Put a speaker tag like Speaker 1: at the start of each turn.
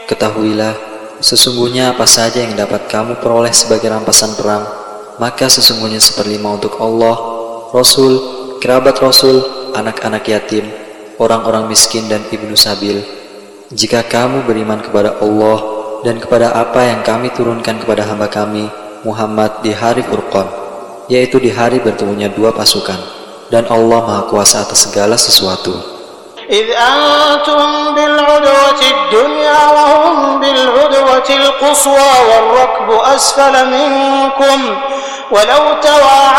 Speaker 1: Ketahuilah, sesungguhnya apa saja yang dapat kamu peroleh sebagai rampasan perang, maka sesungguhnya seperlima untuk Allah, Rasul, kerabat Rasul, anak-anak yatim, orang-orang miskin dan ibnu sabil. Jika kamu beriman kepada Allah dan kepada apa yang kami turunkan kepada hamba kami, Muhammad, di hari Furqan, yaitu di hari bertemunya dua pasukan, dan Allah Maha Kuasa atas segala sesuatu.
Speaker 2: إذ أنتم بالعدوة الدنيا وهم بالعدوة القصوى والركب أسفل منكم ولو تواعدتم